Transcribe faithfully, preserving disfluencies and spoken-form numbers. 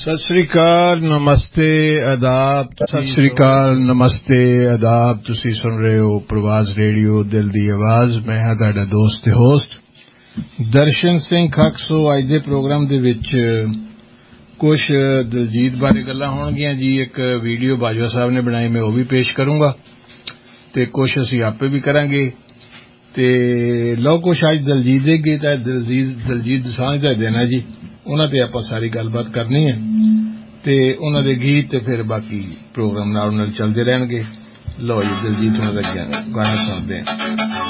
ਸਤਿ ਸ੍ਰੀ ਅਕਾਲ, ਨਮਸਤੇ, ਆਦਾਬ। ਸਤਿ ਸ੍ਰੀ ਅਕਾਲ, ਨਮਸਤੇ, ਆਦਾਬ। ਤੁਸੀਂ ਸੁਣ ਰਹੇ ਹੋ ਪ੍ਰਵਾਜ਼ ਰੇਡੀਓ, ਦਿਲ ਦੀ ਆਵਾਜ਼। ਮੈਂ ਹਾਂ ਤੁਹਾਡਾ ਦੋਸਤ ਤੇ ਹੋਸਟ ਦਰਸ਼ਨ ਸਿੰਘ ਖੱਕ। ਸੋ ਅੱਜ ਦੇ ਪ੍ਰੋਗਰਾਮ ਦੇ ਵਿੱਚ ਕੁਝ ਦਿਲਜੀਤ ਬਾਰੇ ਗੱਲਾਂ ਹੋਣਗੀਆਂ ਜੀ। ਇੱਕ ਵੀਡੀਓ ਬਾਜਵਾ ਸਾਹਿਬ ਨੇ ਬਣਾਈ, ਮੈਂ ਉਹ ਵੀ ਪੇਸ਼ ਕਰੂੰਗਾ ਤੇ ਕੁਝ ਅਸੀਂ ਆਪੇ ਵੀ ਕਰਾਂਗੇ। ਤੇ ਲਓ ਕੁਛ ਅੱਜ ਦਿਲਜੀਤ ਦੇ ਗੀਤ ਹੈ। ਦਿਲਜੀਤ ਦਿਲਜੀਤ ਦੋਸਾਂਝ ਦਾ ਦਿਨ ਹੈ ਜੀ, ਉਹਨਾਂ ਤੇ ਆਪਾਂ ਸਾਰੀ ਗੱਲਬਾਤ ਕਰਨੀ ਹੈ ਤੇ ਉਹਨਾਂ ਦੇ ਗੀਤ ਤੇ ਫਿਰ ਬਾਕੀ ਪ੍ਰੋਗਰਾਮ ਨਾਲ ਨਾਲ ਚੱਲਦੇ ਰਹਿਣਗੇ। ਲਓ ਜੀ, ਦਿਲਜੀਤ ਉਹਨਾਂ ਦਾ ਗਾਣਾ ਸੁਣਦੇ ਹਾਂ।